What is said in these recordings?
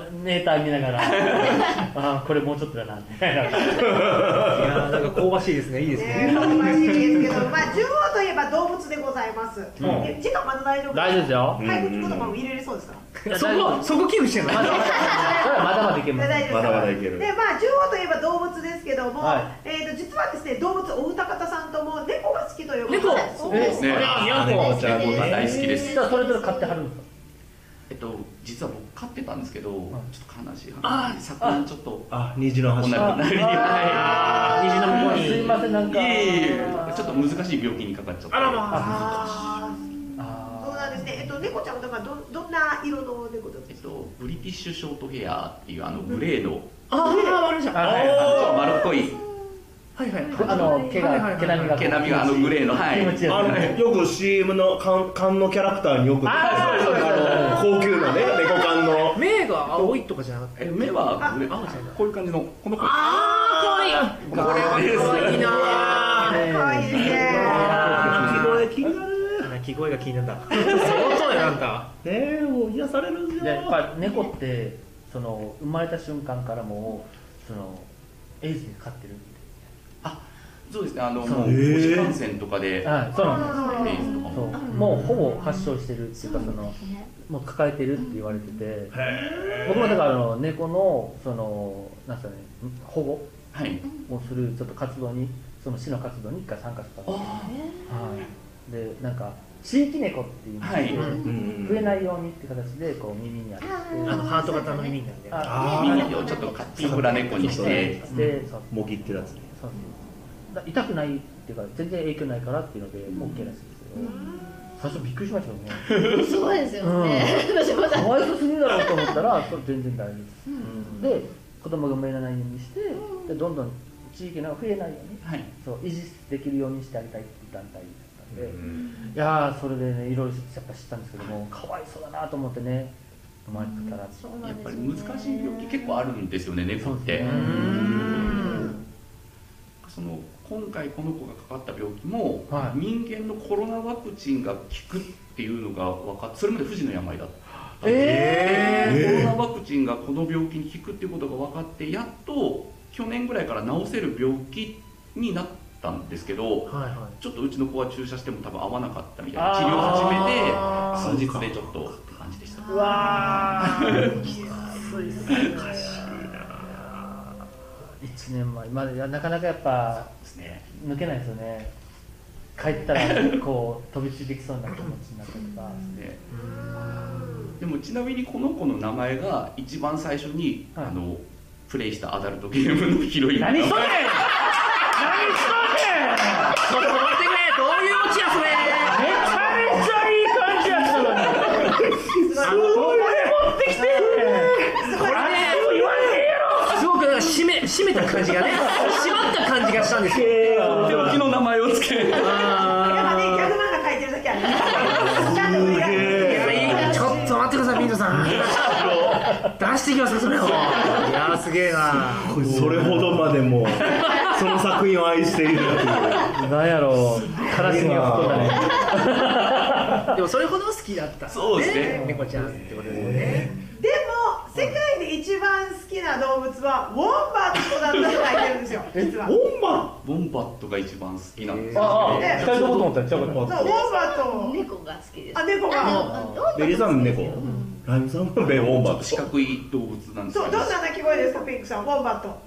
ネタ見ながらあこれもうちょっとだなみたいな。いやなんか香ばしいですね。いいですね。 香ばしいですけど、まあ、順王といえば動物でございます。時間まだ大丈夫ですか？ 大丈夫ですよ。 早口言葉も入れれそうですか？ そこ危惧してんの？ まだまだいけます。 まだまだいける。 で、まあ、順王といえば動物ですけども、実はですね、動物お二方さんとも猫が好きということで。 そうですね。猫ちゃん大好きです。 じゃあそれぞれ飼ってはるんですか？ 実は僕飼ってたんですけど、ちょっと悲しい話。昨年ちょっと虹の橋。 虹の向こうに。すいませんなんか。 ちょっと難しい病気にかかっちゃった。 あらまあ。そうなんですね。猫ちゃんはだからどんな色の猫ですか？ ブリティッシュショートヘアっていうグレーの。 あるじゃん。 丸っこい。 はいはい。 毛並みがグレーの。 よく CM の缶のキャラクターによく高級なね猫缶の。 目が青いとかじゃなくて。 目はこういう感じのこの子。 可愛い。これは可愛いな。 可愛いですね。 鳴き声が気になった。相当やんた。 もう癒されるんですよ。 やっぱ猫ってその生まれた瞬間からもうそのエイズで飼ってる。 そうですね。もう母子感染とかで。 そうなんです。もうほぼ発症してるっていうかもう抱えてるって言われてて。僕もだから猫のそのなんすかね保護をするちょっと活動にその市の活動に一回参加したんですよ。でなんか地域猫っていう増えないようにって形でこう耳にあるハート型の耳なんで。 耳をちょっとカッチンブラ猫にしてもぎってるやつね。 痛くないっていうか全然影響ないからっていうので OK らしいですけど、最初びっくりしましたよね。 そうですよね。 かわいそうすぎるだろうと思ったらそれ全然大丈夫です。で子供が生まれないようにしてでどんどん地域の増えないようにそう維持できるようにしてあげたいっていう団体だったんで、いやそれでねいろいろやっぱ知ったんですけどもかわいそうだなと思ってね生まれてたらやっぱり難しい病気結構あるんですよね猫って。今回この子がかかった病気も、人間のコロナワクチンが効くっていうのが分かって、それまで不治の病だった。コロナワクチンがこの病気に効くっていうことが分かってやっと去年ぐらいから治せる病気になったんですけど、ちょっとうちの子は注射しても多分合わなかったみたいな治療を始めて数日でちょっとって感じでした。 うわー1年前までなかなかやっぱ抜けないですよね。帰ったらこう飛びついてきそうな気持ちになったりとか。 でもちなみにこの子の名前が一番最初にプレイしたアダルトゲームのヒロイン。 何しとんねん。何しとんねん。 ちょっと待ってくれ。どういうオチやそれ。 めちゃめちゃいい感じやったのに。どこで持ってきてんねん。これね言われへんやろ。 すごくなんか締めた感じがね、締まった感じがしたんですよ。 病気の名前をつけ。 やっぱねギャグ漫画書いてるだけある。ちゃんと振り返る。 ちょっと待ってください、ミントさん。出してきますかそれを。いやすげえな。 それほどまでもその作品を愛しているっていう。 なんやろう。カラスにはことだね。 でもそれほど好きだった。 そうですね。 猫ちゃんってことですね。 でも世界で一番好きな動物はウォンバットだったと書いてるんですよ。実は。 ウォンバボンバットが一番好きなんですよ。 2人ともと思ったら違うこと。 ウォンバット。 猫が好きです。 あ、猫が。 ベリーさん猫。ライムさんもベウォンバット。 四角い動物なんですよ。 そう、どんな鳴き声ですかピンクさん。ウォンバット。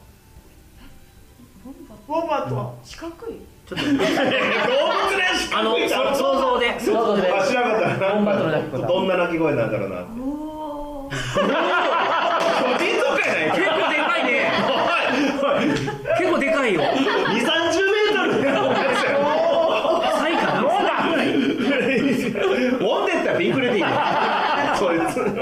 ウォンバット。 四角い。 ちょっと動物で想像で想像で。 知らなかった。 ウォンバットの鳴き声。 どんな鳴き声なんだろうな。 結構でかいね。結構でかいよ。 2、30メートル。 サイかな。 ウォンデッタピンクレディー。そいつ。ウォン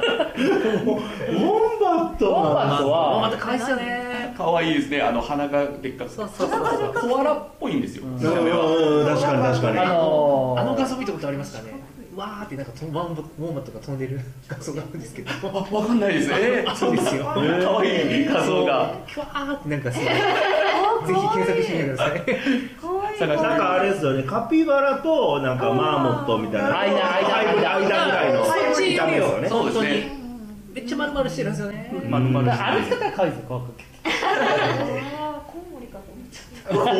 バット。 ウォンバットはまた可愛いっすよね。 可愛いですね。鼻がでっかくて。コアラっぽいんですよ。 確かに確かに。 あの画像見たことありますかね。わーってなんかウォンバットが飛んでる画像があるんですけど。 わかんないです。 そうですよ。 可愛い画像が。 キュワーってなんかすごい。ぜひ検索してみてください。 なんかあれですよね、カピバラとなんかマーモットみたいな間ぐらいの見た目ですよね。 そうですね。 めっちゃ丸々してるんですよね。 歩き方が可愛いですよ、こう。 コウモリかと思っちゃった。 バ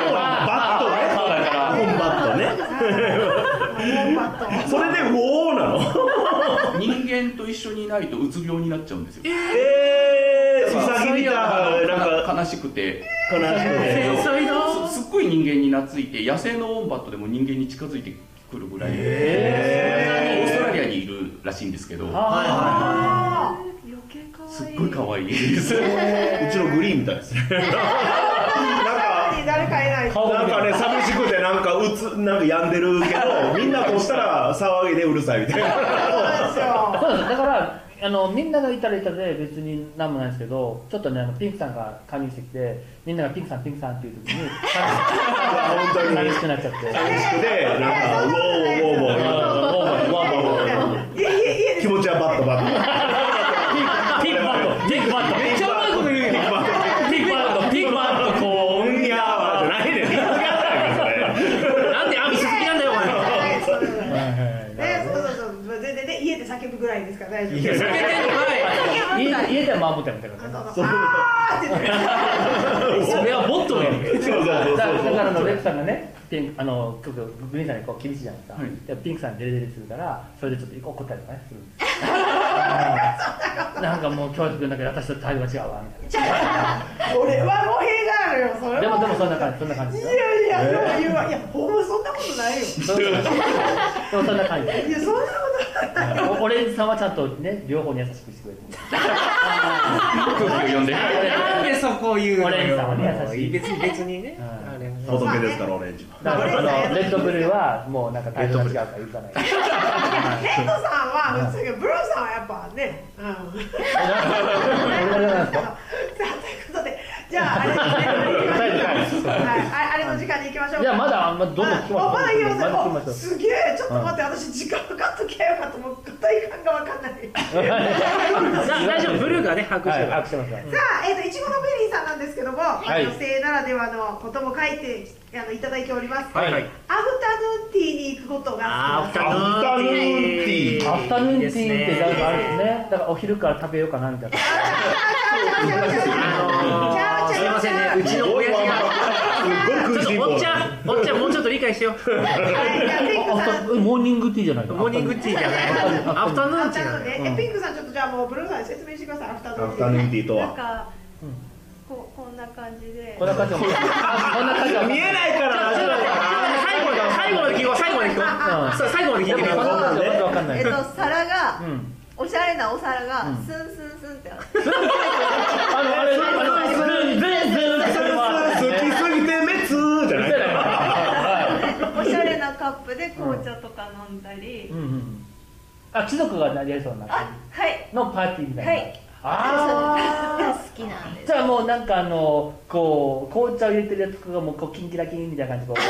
ットね。それでウォーなの？ 人間と一緒にいないとうつ病になっちゃうんですよ。 ウサギみたいなんか悲しくてすっごい人間に懐いて、野生のウォンバットでも人間に近づいてくるぐらい、オーストラリアにいるらしいんですけど、すっごい可愛いです。うちのグリーンみたいですね。 誰かいない。 なんかね、寂しくてなんか病んでるけど、みんなこうしたら騒ぎでうるさいみたいな。 そうです。だからみんながいたらいたで別に何もないんですけど、ちょっとねピンクさんが加入してきて、みんながピンクさんっていう時に本当に寂しくなっちゃって、 寂しくてなんかウォー気持ちはバットピンクバットめっちゃうまいこと言うよ。 ピンクバットこういやーじゃないね。 なんで網鈴木なんだよお前。 そう全然ね、家で叫ぶぐらいですから大丈夫。 家では守ってるからね。 それはもっとね。 だからレックさんがね、グリーンさんにこう厳しいじゃないですか。でピンクさんデレデレするから、それでちょっと怒ったりとかねするんです。なんかもう教育なんか私と態度が違うわみたいな。 俺は語弊があるよ。それでもそんな感じ。 いやほんまそんなことないよ。 でもそんな感じ。 いやそんなことない。 オレンジさんはちゃんとね両方に優しくしてくれる。 空気を読んで。 なんでそこ言うのよ。 オレンジさんはね優しい。 別にね。 仏ですからオレンジは。 だからレッドブルーはもうなんか態度が違うから許さない。 レッドさんはブルーさんはやっぱね。ということで、じゃああれの時間に行きましょう。 いやまだどんどん聞きます。すげえ、ちょっと待って、私時間かかっときゃよかと思う。体感がわかんない。 大丈夫、ブルーがね把握してる。 把握してます。 さあ、いちごのベリーさんなんですけども、女性ならではのことも書いていただいております。アフタヌーンティーに行くことが好き。 アフタヌーンティー。 アフタヌーンティーってなんかあるんですね。だからお昼から食べようかなみたいな。 すいませんね、うちの親父がちょっとおっちゃんもうちょっと理解してよ。 モーニングティーじゃないの？ モーニングティーじゃない。アフタヌーンティーなんで。 ピンクさんちょっとじゃあもうブルーさんに説明してください。アフタヌーンティーとは。 なんかこんな感じで。 こんな感じ。 見えないから。 最後まで聞こう。最後まで聞いてみよう。 皿がおしゃれなお皿がスンスンスンってある。 好きすぎて滅じゃない。 おしゃれなカップで紅茶とか飲んだり。 貴族がやりそうなのパーティーみたいな。 が好きなんです。 じゃあもうなんかこう紅茶を入れてるやつがもうこうキンキラキンみたいな感じで。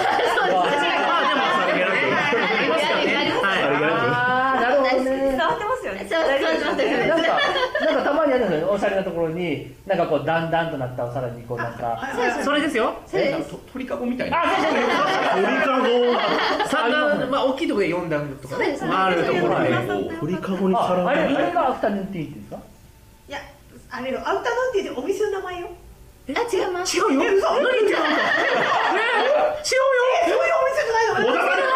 なるほどね。 伝わってますよね。 なんかたまにあるんですよ。おしゃれなところになんかこうだんだんとなったお皿にこうなんか。 それですよ。 鳥かごみたいな。 鳥かご。 3段、まあ大きいところで4段とかあるところで。 鳥かごに皿。 あれがアフタヌーンティーって言うんですか？ いや、アフタヌーンティーでお店の名前よ。 違います。 違うよ。何言ってるのか。違うよ。 そういうお店じゃないの。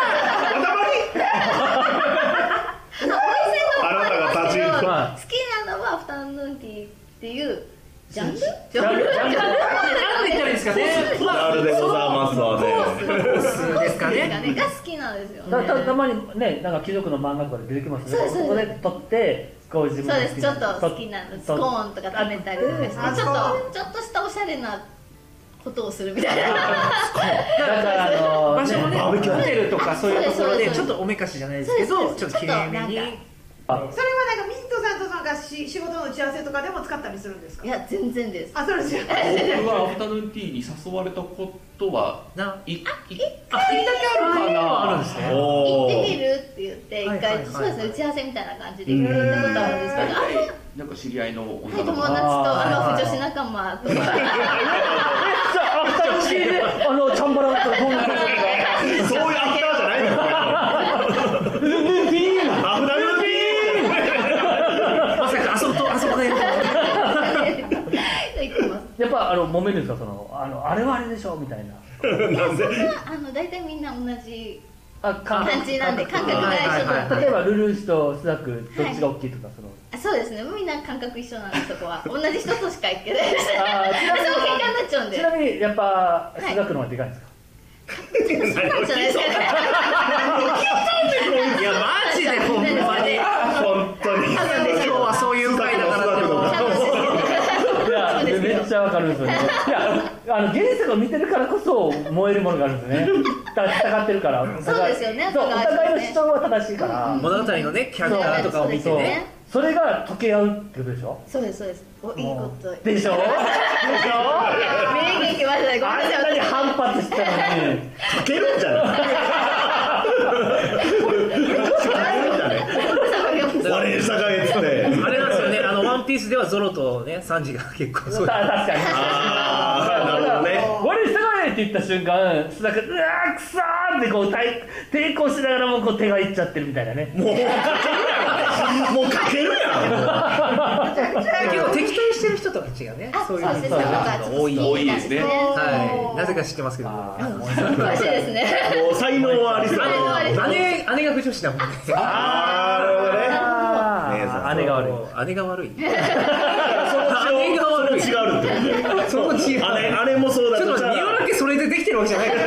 あなたが立ち入る。 好きなのはアフタヌーンティーっていうジャンル？ なんで言ったらいいですかね。 あるでございますわね。 ですかね。 が好きなんですよ。 たまにね、なんか貴族の漫画とかで出てきますね。そこで撮ってこう自分そうです。ちょっと好きなのスコーンとか食べたりとかして、ちょっとしたおしゃれなことをするみたいな。 だから場所もね、ホテルとかそういうところでちょっとおめかしじゃないですけど、ちょっときれいめに。 それはなんかミントさんとなんか仕事の打ち合わせとかでも使ったりするんですか？ いや全然です。 そうですよ。 僕はアフタヌーンティーに誘われたことは一回だけあるかな。 あるんですね。 行ってみるって言って一回そうですね、打ち合わせみたいな感じで行ったことあるんですけど、 なんか知り合いの女友達との子女子仲間とか。 じゃあアフタヌーンティーでチャンバラだったらどうなるのか。 そういうアフターじゃないの。アフタヌーンティー。 まさかあやっぱ揉めるんですか、あれはあれでしょみたいな。 なんで大体みんな同じ感じなんで、感覚が一緒。 例えばルルーシュとスナックどっちが大きいとか、 そうですね、みんな感覚一緒なんで、そこは同じ人としか言ってないです。そう喧嘩になっちゃうんで。 ちなみにやっぱスナックの方がでかいんですか？ そうなんじゃないですかね。 いやマジでほんまに本当に今日はそういう回だからっていやめっちゃわかるんですよね。いや原作を見てるからこそ燃えるものがあるんですよね。戦ってるから。 そうですよね。 そう、お互いの主張は正しいから。 物語のねキャラクターとかを見てね。 それが溶け合うってことでしょ？ そうですそうです。いいことでしょ？ でしょ？ 名言来ましたね。ごめんなさい。 あんなに反発したのにかけるんじゃない我に従えっつって。 あれなんですよね、ワンピースではゾロとねサンジが結構そう。 確かに。 なるほどね。 我に従えって言った瞬間、スナックうわーくそーってこう抵抗しながらもこう手がいっちゃってるみたいなね。 もうかけるやん。 結構敵対してる人とか違うね。そういう人が多いですね。 はい。なぜか知ってますけど。 詳しいですね。 もう才能はありそう。 姉が不女子だもんね。 なるほどね。 姉が悪い。 姉が悪い。 姉が悪い。違うって。 その違う。 姉もそうだ。 ちょっと三浦家それでできてるわけじゃないから。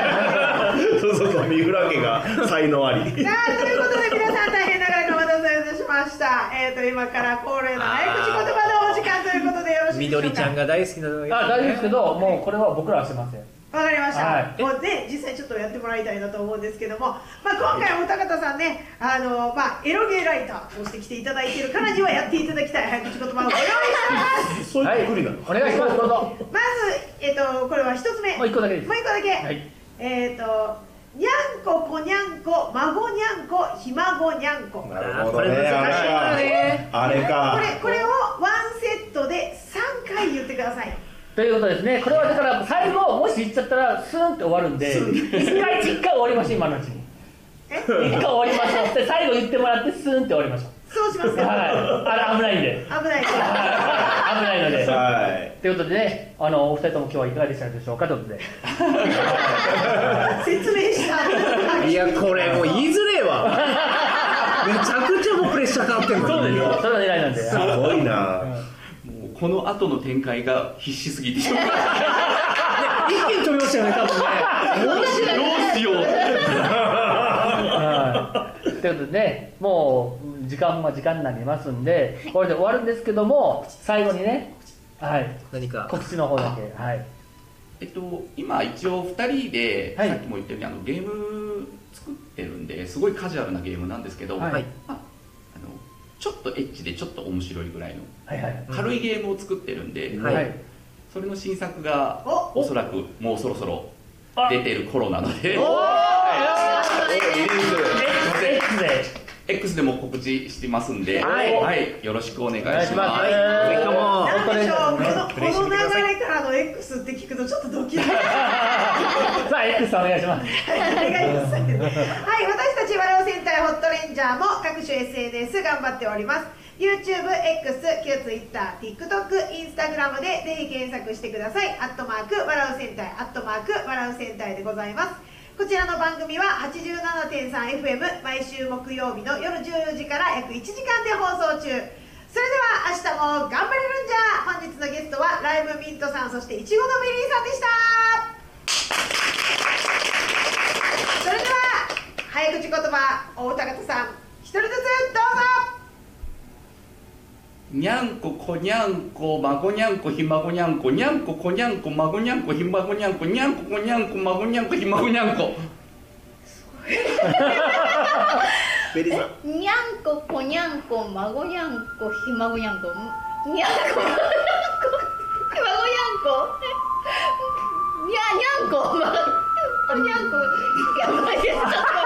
そう三浦家が才能あり。 さあということで皆さん大変長いお待たせしました。今から恒例の早口言葉のお時間ということでよろしいでしょうか。 みどりちゃんが大好きなの。 大丈夫ですけど、もうこれは僕らはしてません。 わかりました、 はい、 もうね実際ちょっとやってもらいたいなと思うんですけども、今回お高田さんねエロゲーライターをしてきていただいているからにはやっていただきたい早口言葉をご用意してます。 そういうふりなの。 お願いします。どうぞ。 まずこれは一つ目。 もう一個だけです。 もう一個だけ。 はい。 にゃんここにゃんこ孫にゃんこひ孫にゃんこ。 なるほどね。あれか。 これをワンセットで3回言ってください。 ということですね。これはだから最後もし言っちゃったらスーンって終わるんで、一回終わりましょう今のうちに。一回終わりましょう。で最後言ってもらってスーンって終わりましょう。 そうしますか。 はい。危ないんで。 危ない。 危ないので。 はい。 ということでね、お二人とも今日はいかがでしたでしょうかということで。 説明した。 いやこれもう言いづれえわ。めちゃくちゃもうプレッシャーかかってる。 そうですよ。それは狙いなんで。 すごいな。 この後の展開が必死すぎて一気に飛び落ちたよね多分ね。 どうしようということでね、もう時間になりますんでこれで終わるんですけども、最後にね、はい、 何か告知の方だけ。はい。 今一応2人で、 はい、 さっきも言ったようにゲーム作ってるんですごいカジュアルなゲームなんですけど、 はい、 ちょっとエッチでちょっと面白いぐらいの軽いゲームを作ってるんで、 はい、 それの新作がおそらくもうそろそろ出てる頃なので、X でも告知してますんで、はい、よろしくお願いします。 なんでしょう、この流れからの X って聞くとちょっとドキドキ。さあ X さんお願いします。 はい、私たち笑う戦隊ホットレンジャーも各種 SNS 頑張っております。YouTube、X、旧 Twitter、TikTok、Instagram でぜひ検索してください。@笑う戦隊、笑う戦隊でございます。こちらの番組は 87.3FM 毎週木曜日の夜14時から約1時間で放送中。それでは明日も頑張れるんじゃ。本日のゲストはライブミントさん、そしていちごのベリーさんでした。それでは早口言葉、大高田さん一人ずつどうぞ。 にゃんここにゃんこ孫にゃんこひ孫にゃんこにゃんここにゃんこ孫にゃんこひ孫にゃんこにゃんここにゃんこ孫にゃんこひ孫にゃんこ。 ベリーさん。にゃんここにゃんこ孫にゃんこひ孫にゃんこにゃんこ孫にゃんこにゃんこにゃんこやばいです。